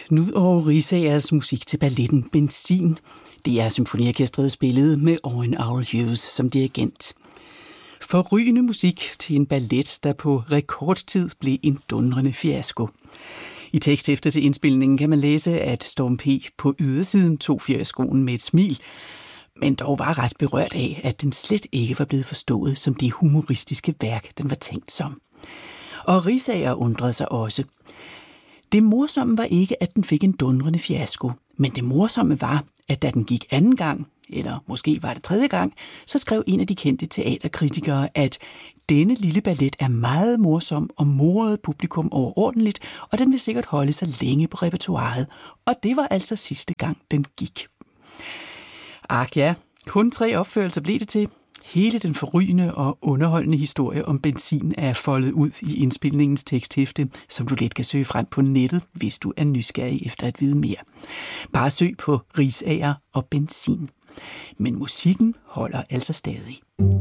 Knud Aage Risagers musik til balletten Benzin. Det er symfoniorkestret spillet med Orrin Owl Hughes som dirigent. Forrygende musik til en ballet, der på rekordtid blev en dundrende fiasko. I teksthæftet til indspilningen kan man læse, at Storm P. på ydersiden tog fiaskoen med et smil, men dog var ret berørt af, at den slet ikke var blevet forstået som det humoristiske værk, den var tænkt som. Og Risager undrede sig også. Det morsomme var ikke, at den fik en dundrende fiasko, men det morsomme var, at da den gik anden gang, eller måske var det tredje gang, så skrev en af de kendte teaterkritikere, at denne lille ballet er meget morsom og morede publikum overordentligt, og den vil sikkert holde sig længe på repertoiret. Og det var altså sidste gang, den gik. Ja, kun 3 opførelser blev det til. Hele den forrygende og underholdende historie om Benzin er foldet ud i indspilningens teksthæfte, som du let kan søge frem på nettet, hvis du er nysgerrig efter at vide mere. Bare søg på Risager og Benzin. Men musikken holder altså stadig.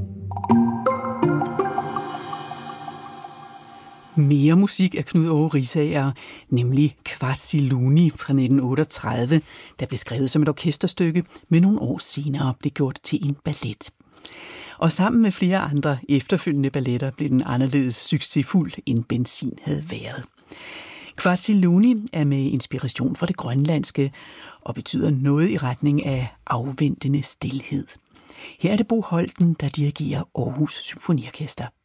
Mere musik af Knud Aage Risager, nemlig Quarziluni fra 1938, der blev skrevet som et orkesterstykke, men nogle år senere blev gjort til en ballet. Og sammen med flere andre efterfølgende balletter blev den anderledes succesfuld, end Benzin havde været. Quarziluni er med inspiration fra det grønlandske og betyder noget i retning af afventende stilhed. Her er det Bo Holten, der dirigerer Aarhus Symfoniorkester.